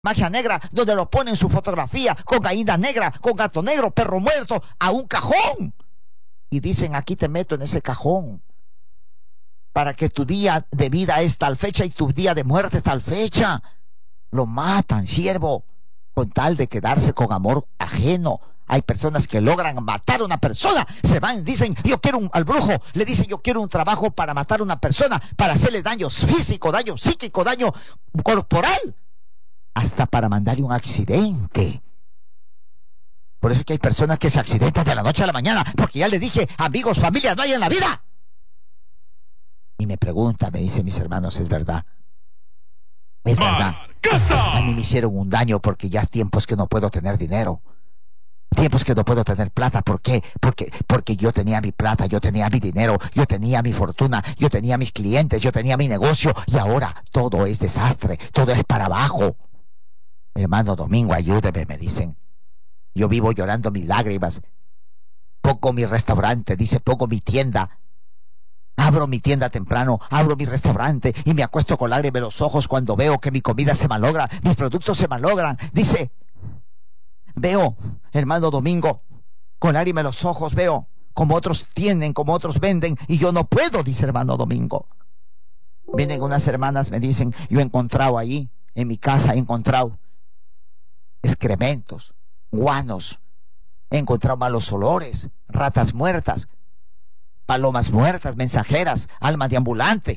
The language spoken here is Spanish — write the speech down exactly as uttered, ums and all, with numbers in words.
magia negra, donde lo ponen su fotografía con gallina negra, con gato negro, perro muerto, a un cajón. Y dicen, aquí te meto en ese cajón, para que tu día de vida es tal fecha y tu día de muerte es tal fecha. Lo matan, siervo, con tal de quedarse con amor ajeno. Hay personas que logran matar a una persona, se van, dicen, yo quiero un, al brujo, le dicen, yo quiero un trabajo para matar a una persona, para hacerle daño físico, daño psíquico, daño corporal, hasta para mandarle un accidente. Por eso es que hay personas que se accidentan de la noche a la mañana, porque ya les dije, amigos, familia, no hay en la vida. Y me pregunta, me dice, mis hermanos, ¿es verdad? Es verdad. A mí me hicieron un daño porque ya es tiempos que no puedo tener dinero. Tiempos que no puedo tener plata. ¿Por qué? Porque, porque yo tenía mi plata, yo tenía mi dinero, yo tenía mi fortuna, yo tenía mis clientes, yo tenía mi negocio, y ahora todo es desastre, todo es para abajo. Hermano Domingo, ayúdeme, me dicen. Yo vivo llorando mis lágrimas. Pongo mi restaurante, dice, pongo mi tienda. Abro mi tienda temprano, abro mi restaurante y me acuesto con lágrimas en los ojos cuando veo que mi comida se malogra, mis productos se malogran. Dice, veo, hermano Domingo, con lágrimas en los ojos, veo como otros tienen, como otros venden, y yo no puedo, dice hermano Domingo. Vienen unas hermanas, me dicen, yo he encontrado ahí, en mi casa he encontrado excrementos, guanos, he encontrado malos olores, ratas muertas, palomas muertas, mensajeras, almas de ambulante.